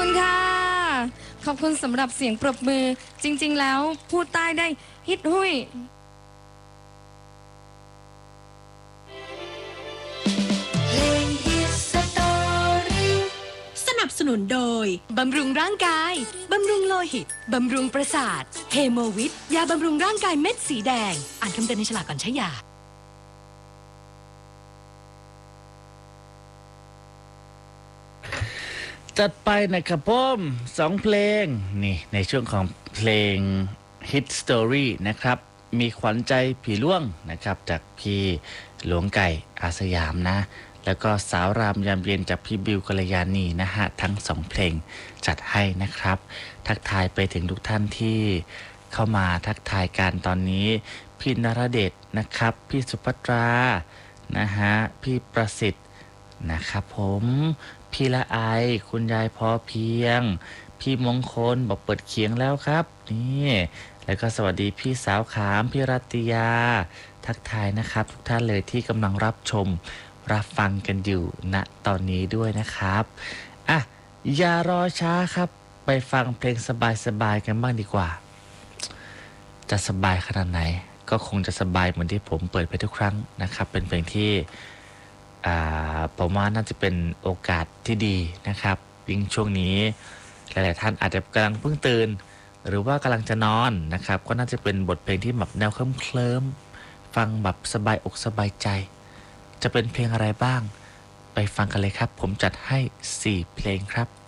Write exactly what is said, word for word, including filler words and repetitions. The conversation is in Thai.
คุณค่ะขอบคุณสำหรับเสียงปรบมือจริงๆแล้วพูดใต้ได้ฮิตหุ้ยสนับสนุนโดยบำรุงร่างกายบำรุงโลหิตบำรุงประสาทเฮโมวิทยาบำรุงร่างกายเม็ดสีแดงอ่านคำเตือนในฉลากก่อนใช้ยาจัดไปนะครับผมสองเพลงนี่ในช่วงของเพลง Hit Story นะครับมีขวัญใจผีล่วงนะครับจากพี่หลวงไก่อาสยามนะแล้วก็สาวรามยามเย็นจากพี่บิวกัลยาณีนะฮะทั้งสองเพลงจัดให้นะครับทักทายไปถึงทุกท่านที่เข้ามาทักทายกันตอนนี้พี่นรเดชนะครับพี่สุภัตรานะฮะพี่ประสิทธิ์นะครับผมพี่ละไอคุณยายพอเพียงพี่มงคลบอกเปิดเคียงแล้วครับนี่แล้วก็สวัสดีพี่สาวขามพี่รัตยาทักทายนะครับทุกท่านเลยที่กำลังรับชมรับฟังกันอยู่ณตอนนี้ด้วยนะครับอ่ะอย่ารอช้าครับไปฟังเพลงสบายๆกันบ้างดีกว่าจะสบายขนาดไหนก็คงจะสบายเหมือนที่ผมเปิดไปทุกครั้งนะครับเป็นเพลงที่ผมว่าน่าจะเป็นโอกาสที่ดีนะครับยิ่งช่วงนี้หลายๆท่านอาจจะกำลังเพิ่งตื่นหรือว่ากำลังจะนอนนะครับก็น่าจะเป็นบทเพลงที่แบบแนวเคลิ้มๆฟังแบบสบายอกสบายใจจะเป็นเพลงอะไรบ้างไปฟังกันเลยครับผมจัดให้สี่เพลงครับ